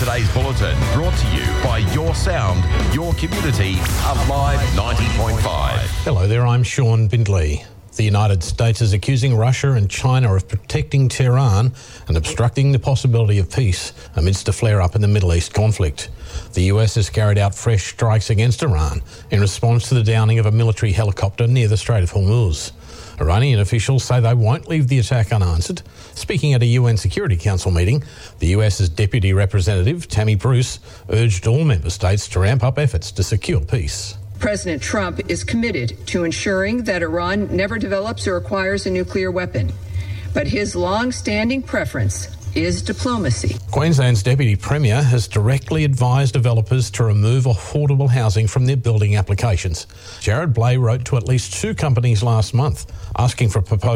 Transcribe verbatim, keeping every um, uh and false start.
today's bulletin, brought to you by Your Sound, Your Community, Alive ninety point five. Hello there, I'm Sean Bindley. The United States is accusing Russia and China of protecting Tehran and obstructing the possibility of peace amidst a flare-up in the Middle East conflict. The U S has carried out fresh strikes against Iran in response to the downing of a military helicopter near the Strait of Hormuz. Iranian officials say they won't leave the attack unanswered. Speaking at a U N Security Council meeting, the US's Deputy Representative, Tammy Bruce, urged all member states to ramp up efforts to secure peace. President Trump is committed to ensuring that Iran never develops or acquires a nuclear weapon, but his long-standing preference is diplomacy. Queensland's Deputy Premier has directly advised developers to remove affordable housing from their building applications. Jared Blay wrote to at least two companies last month asking for proposals